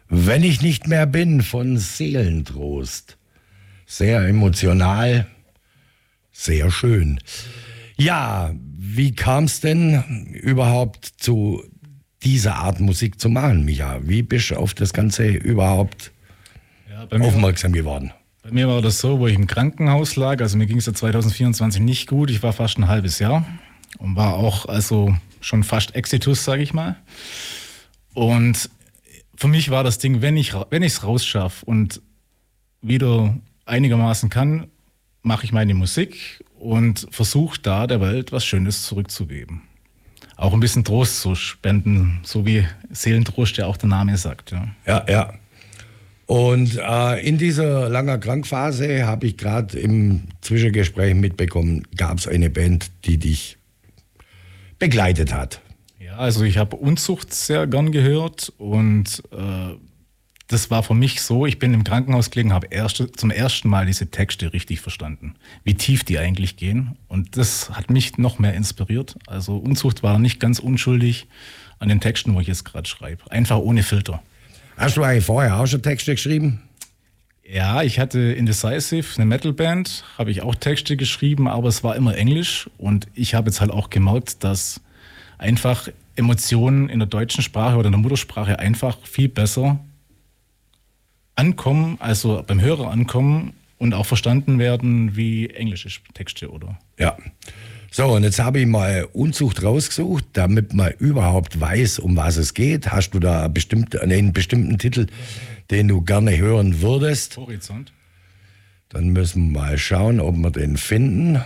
Wenn ich nicht mehr bin von Seelentrost. Sehr emotional, sehr schön. Ja, wie kam es denn überhaupt zu dieser Art Musik zu machen, Micha? Wie bist du auf das Ganze überhaupt aufmerksam geworden? Bei mir war das so, wo ich im Krankenhaus lag, also mir ging es ja 2024 nicht gut, ich war fast ein halbes Jahr und war auch also schon fast exitus, sage ich mal. Und für mich war das Ding, wenn ich es rausschaffe und wieder einigermaßen kann, mache ich meine Musik und versuche da der Welt was Schönes zurückzugeben. Auch ein bisschen Trost zu spenden, so wie Seelentrost ja auch der Name sagt. Ja, ja. Und in dieser langen Krankphase habe ich gerade im Zwischengespräch mitbekommen, gab es eine Band, die dich begleitet hat. Ja, also ich habe Unzucht sehr gern gehört und das war für mich so, ich bin im Krankenhaus gelegen, habe zum ersten Mal diese Texte richtig verstanden, wie tief die eigentlich gehen, und das hat mich noch mehr inspiriert. Also Unzucht war nicht ganz unschuldig an den Texten, wo ich jetzt gerade schreibe, einfach ohne Filter. Hast du eigentlich vorher auch schon Texte geschrieben? Ja, ich hatte Indecisive, eine Metalband, habe ich auch Texte geschrieben, aber es war immer Englisch, und ich habe jetzt halt auch gemerkt, dass einfach Emotionen in der deutschen Sprache oder in der Muttersprache einfach viel besser ankommen, also beim Hörer ankommen und auch verstanden werden wie englische Texte, oder? Ja. So, und jetzt habe ich mal Unzucht rausgesucht, damit man überhaupt weiß, um was es geht. Hast du da einen bestimmten Titel, den du gerne hören würdest? Horizont. Dann müssen wir mal schauen, ob wir den finden.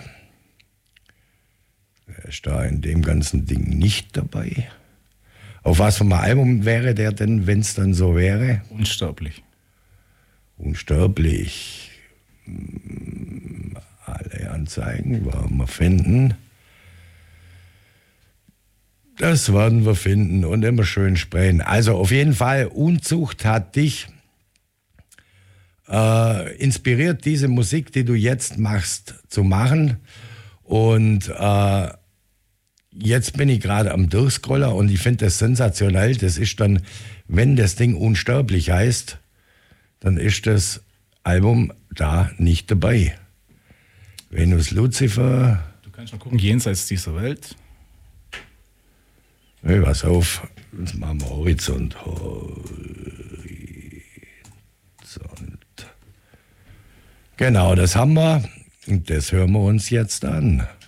Der ist da in dem ganzen Ding nicht dabei. Auf was für ein Album wäre der denn, wenn es dann so wäre? Unsterblich. Unsterblich. Alle Anzeigen werden wir finden. Das werden wir finden und immer schön sprechen. Also auf jeden Fall, Unzucht hat dich inspiriert, diese Musik, die du jetzt machst, zu machen. Und jetzt bin ich gerade am Durchscroller und ich finde das sensationell. Das ist dann, wenn das Ding Unsterblich heißt, dann ist das Album da nicht dabei. Venus Lucifer. Du kannst mal gucken, jenseits dieser Welt. Hey, pass auf, jetzt machen wir Horizont. Genau, das haben wir und das hören wir uns jetzt an.